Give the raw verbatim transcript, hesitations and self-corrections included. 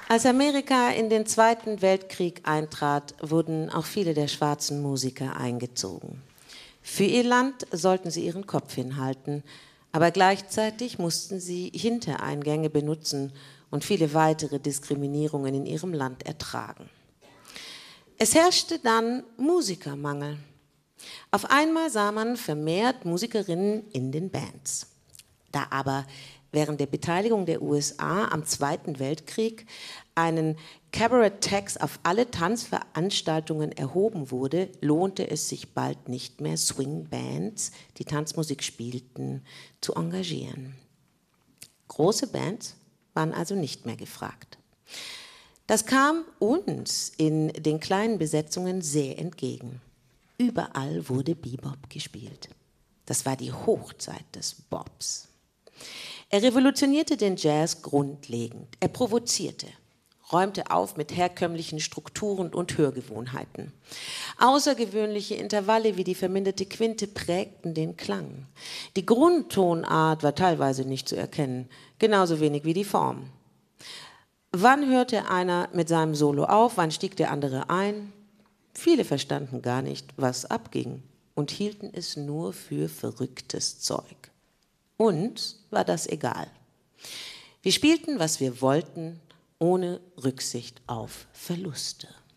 Als Amerika in den Zweiten Weltkrieg eintrat, wurden auch viele der schwarzen Musiker eingezogen. Für ihr Land sollten sie ihren Kopf hinhalten, aber gleichzeitig mussten sie Hintereingänge benutzen und viele weitere Diskriminierungen in ihrem Land ertragen. Es herrschte dann Musikermangel. Auf einmal sah man vermehrt Musikerinnen in den Bands. Da aber während der Beteiligung der U S A am Zweiten Weltkrieg einen Cabaret Tax auf alle Tanzveranstaltungen erhoben wurde, lohnte es sich bald nicht mehr, Swing-Bands, die Tanzmusik spielten, zu engagieren. Große Bands waren also nicht mehr gefragt. Das kam uns in den kleinen Besetzungen sehr entgegen. Überall wurde Bebop gespielt. Das war die Hochzeit des Bobs. Er revolutionierte den Jazz grundlegend. Er provozierte, räumte auf mit herkömmlichen Strukturen und Hörgewohnheiten. Außergewöhnliche Intervalle wie die verminderte Quinte prägten den Klang. Die Grundtonart war teilweise nicht zu erkennen, genauso wenig wie die Form. Wann hörte einer mit seinem Solo auf, wann stieg der andere ein? Viele verstanden gar nicht, was abging und hielten es nur für verrücktes Zeug. Uns war das egal. Wir spielten, was wir wollten, ohne Rücksicht auf Verluste.